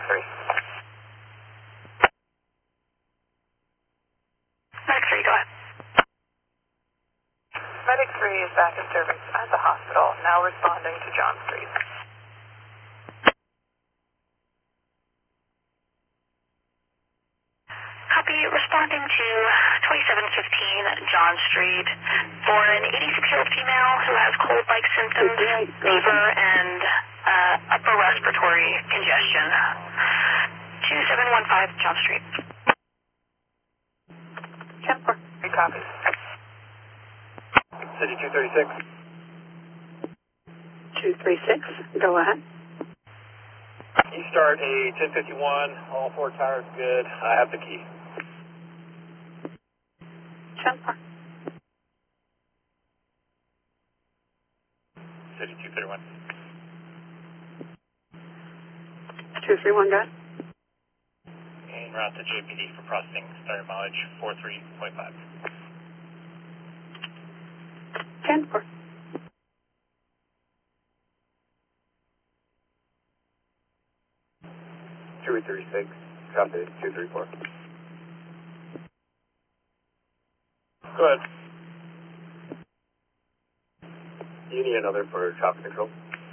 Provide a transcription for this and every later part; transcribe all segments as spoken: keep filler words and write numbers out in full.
three. Medic three, go ahead. Medic three is back in service at the hospital, now responding to John Street. Copy, responding to twenty-seven fifteen John Street for an eighty-six-year-old female who has cold-like symptoms, fever, and uh, upper respiratory congestion. two seven one five John Street. ten four. Three copies. City two thirty-six. two three six, go ahead. You start a ten fifty-one, all four tires good. I have the key. ten four. City two thirty-one. two three one, go ahead. En route to J P D for processing, starting mileage four three point five. ten four. two three six, copy, two three four. Go ahead. You need another for traffic control?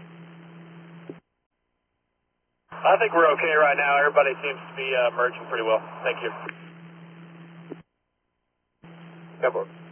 I think we're okay right now. Everybody seems to be uh, merging pretty well. Thank you. Go for it.